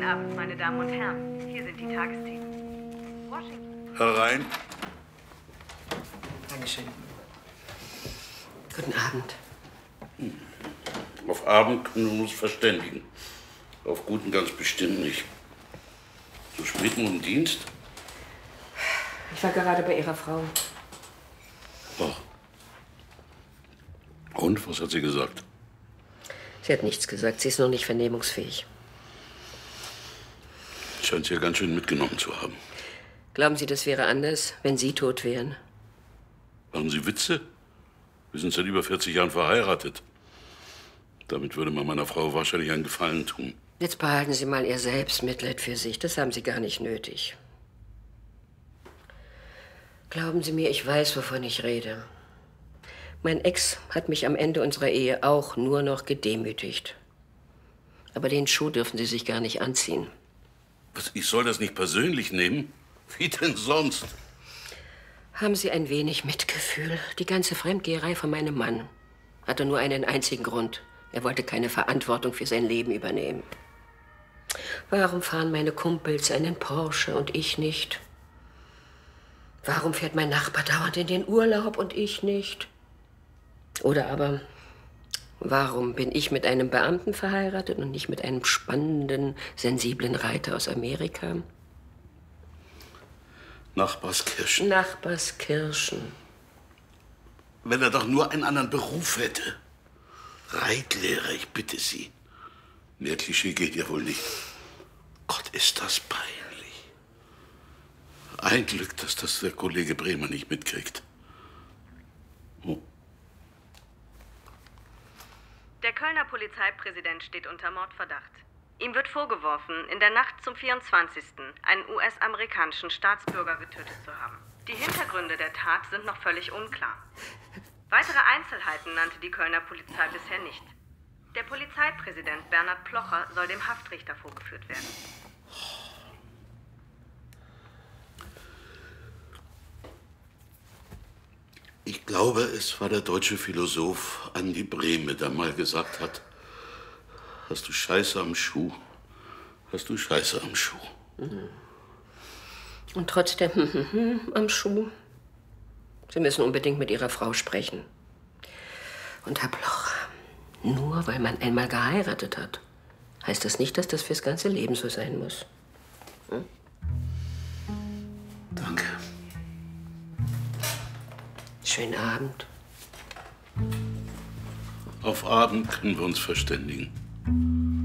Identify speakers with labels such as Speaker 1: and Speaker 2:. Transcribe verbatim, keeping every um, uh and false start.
Speaker 1: Abend, meine Damen und Herren. Hier sind die Tagesthemen. Washington.
Speaker 2: Herein.
Speaker 3: Dankeschön. Guten Abend.
Speaker 2: Auf Abend können wir uns verständigen. Auf guten ganz bestimmt nicht. So spät nur im Dienst?
Speaker 3: Ich war gerade bei Ihrer Frau.
Speaker 2: Ach. Und, was hat sie gesagt?
Speaker 3: Sie hat nichts gesagt. Sie ist noch nicht vernehmungsfähig.
Speaker 2: Scheint sie ja ganz schön mitgenommen zu haben.
Speaker 3: Glauben Sie, das wäre anders, wenn Sie tot wären?
Speaker 2: Machen Sie Witze? Wir sind seit über vierzig Jahren verheiratet. Damit würde man meiner Frau wahrscheinlich einen Gefallen tun.
Speaker 3: Jetzt behalten Sie mal Ihr Selbstmitleid für sich. Das haben Sie gar nicht nötig. Glauben Sie mir, ich weiß, wovon ich rede. Mein Ex hat mich am Ende unserer Ehe auch nur noch gedemütigt. Aber den Schuh dürfen Sie sich gar nicht anziehen.
Speaker 2: Was, ich soll das nicht persönlich nehmen? Wie denn sonst?
Speaker 3: Haben Sie ein wenig Mitgefühl? Die ganze Fremdgeherei von meinem Mann hatte nur einen einzigen Grund. Er wollte keine Verantwortung für sein Leben übernehmen. Warum fahren meine Kumpels einen Porsche und ich nicht? Warum fährt mein Nachbar dauernd in den Urlaub und ich nicht? Oder aber, warum bin ich mit einem Beamten verheiratet und nicht mit einem spannenden, sensiblen Reiter aus Amerika?
Speaker 2: Nachbarskirchen.
Speaker 3: Nachbarskirchen.
Speaker 2: Wenn er doch nur einen anderen Beruf hätte. Reitlehrer, ich bitte Sie. Mehr Klischee geht ja wohl nicht. Gott, ist das peinlich. Ein Glück, dass das der Kollege Bremer nicht mitkriegt. Oh.
Speaker 1: Der Kölner Polizeipräsident steht unter Mordverdacht. Ihm wird vorgeworfen, in der Nacht zum vierundzwanzigsten einen U S-amerikanischen Staatsbürger getötet zu haben. Die Hintergründe der Tat sind noch völlig unklar. Weitere Einzelheiten nannte die Kölner Polizei bisher nicht. Der Polizeipräsident Bernhard Plocher soll dem Haftrichter vorgeführt werden.
Speaker 2: Ich glaube, es war der deutsche Philosoph Andi Brehme, der mal gesagt hat, hast du Scheiße am Schuh, hast du Scheiße am Schuh.
Speaker 3: Und trotzdem am Schuh. Sie müssen unbedingt mit Ihrer Frau sprechen. Und Herr Plocher, nur weil man einmal geheiratet hat, heißt das nicht, dass das fürs ganze Leben so sein muss. Hm?
Speaker 2: Danke.
Speaker 3: Schönen Abend.
Speaker 2: Auf Abend können wir uns verständigen.